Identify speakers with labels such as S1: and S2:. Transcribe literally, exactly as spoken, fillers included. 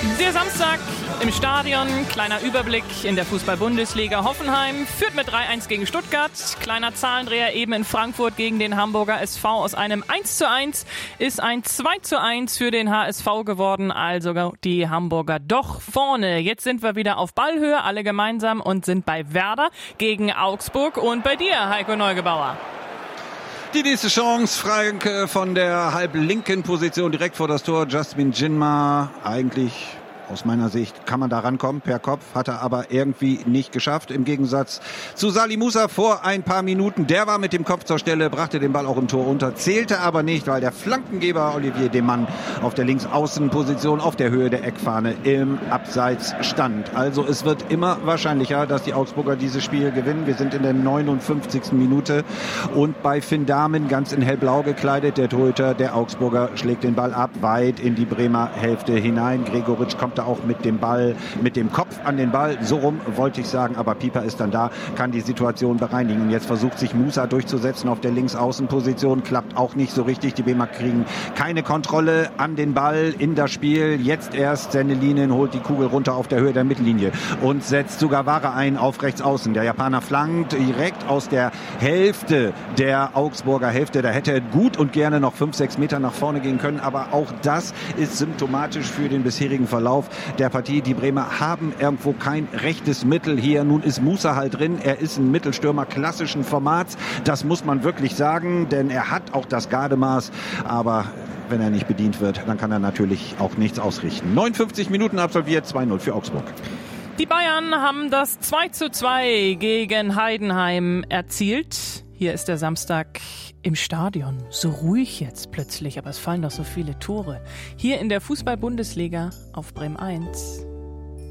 S1: Der Samstag im Stadion, kleiner Überblick in der Fußball-Bundesliga. Hoffenheim führt mit drei eins gegen Stuttgart. Kleiner Zahlendreher eben in Frankfurt gegen den Hamburger S V. Aus einem eins zu eins ist ein zwei zu eins für den H S V geworden. Also die Hamburger doch vorne. Jetzt sind wir wieder auf Ballhöhe, alle gemeinsam, und sind bei Werder gegen Augsburg. Und bei dir, Heiko Neugebauer.
S2: Die nächste Chance, Frank, von der halblinken Position direkt vor das Tor. Jasmin Jinma, eigentlich aus meiner Sicht kann man da rankommen per Kopf, hat er aber irgendwie nicht geschafft. Im Gegensatz zu Salih Musa vor ein paar Minuten. Der war mit dem Kopf zur Stelle, brachte den Ball auch im Tor unter, zählte aber nicht, weil der Flankengeber Olivier Demann auf der Linksaußenposition auf der Höhe der Eckfahne im Abseits stand. Also es wird immer wahrscheinlicher, dass die Augsburger dieses Spiel gewinnen. Wir sind in der neunundfünfzigsten Minute und bei Finn Dahmen ganz in hellblau gekleidet. Der Torhüter der Augsburger schlägt den Ball ab, weit in die Bremer Hälfte hinein. Gregoritsch kommt da auch mit dem Ball, mit dem Kopf an den Ball, so rum wollte ich sagen, aber Pieper ist dann da, kann die Situation bereinigen. Und jetzt versucht sich Musa durchzusetzen auf der Linksaußenposition, klappt auch nicht so richtig. Die Bremer kriegen keine Kontrolle an den Ball in das Spiel. Jetzt erst Sennelinen holt die Kugel runter auf der Höhe der Mittellinie und setzt Sugawara ein auf rechts außen. Der Japaner flankt direkt aus der Hälfte der Augsburger Hälfte. Da hätte er gut und gerne noch fünf, sechs Meter nach vorne gehen können, aber auch das ist symptomatisch für den bisherigen Verlauf der Partie. Die Bremer haben irgendwo kein rechtes Mittel hier. Nun ist Musa halt drin. Er ist ein Mittelstürmer klassischen Formats. Das muss man wirklich sagen, denn er hat auch das Gardemaß. Aber wenn er nicht bedient wird, dann kann er natürlich auch nichts ausrichten. neunundfünfzig Minuten absolviert, zwei null für Augsburg.
S1: Die Bayern haben das zwei zu zwei gegen Heidenheim erzielt. Hier ist der Samstag im Stadion. So ruhig jetzt plötzlich, aber es fallen doch so viele Tore. Hier in der Fußball-Bundesliga auf Bremen eins.